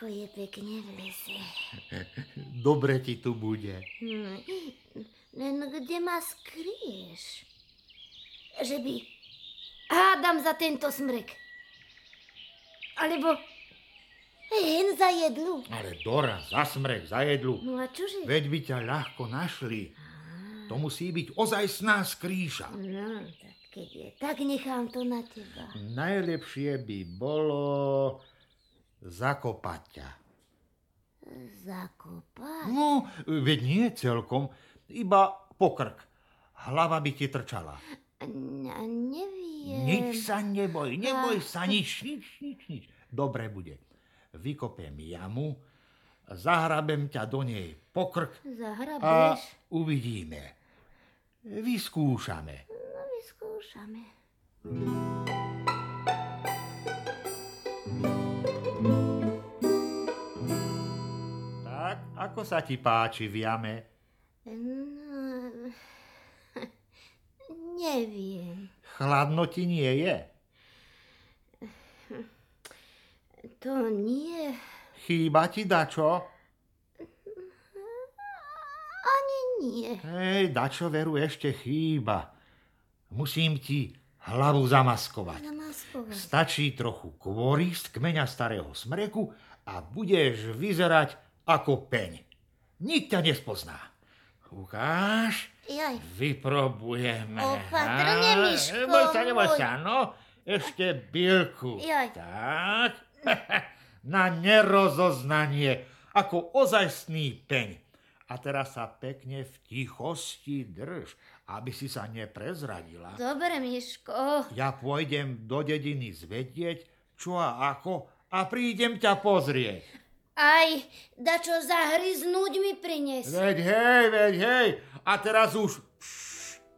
ako je pekne v lese. Dobre ti tu bude. Len kde ma skryješ? Že by hádam za tento smrek. Alebo hen za jedlu. Ale Dora, za smrek, za jedlu. No a čože? Veď by ťa ľahko našli. To musí byť ozajstná skrýša. No, tak keď je, tak nechám to na teba. Najlepšie by bolo zakopať ťa. Zakopať? No, veď nie celkom, iba po krk. Hlava by ti trčala. Neviem. Nič sa neboj sa, nič. Dobre bude. Vykopem jamu, zahrabem ťa do nej po krk Zahrabeš? a uvidíme. Vyskúšame. No, vyskúšame. Tak, ako sa ti páči v jame? No, neviem. Chladno ti nie je? To nie. Chýba ti dačo? Ani nie. Hej, dačo veru ešte chýba. Musím ti hlavu zamaskovať. Zamaskovať. Stačí trochu kôry z kmeňa starého smreku a budeš vyzerať ako peň. Nik ťa nespozná. Ukáž? Jaj. Vyprobujeme. Opatrne, Miško. Neboj sa, no. Ešte bylku. Jaj. Tak. Na nerozoznanie, ako ozajstný peň. A teraz sa pekne v tichosti drž, aby si sa neprezradila. Dobre, Miško. Ja pôjdem do dediny zvedieť, čo a ako, a prídem ťa pozrieť. Aj dačo zahryznúť mi prines. Veď hej. A teraz už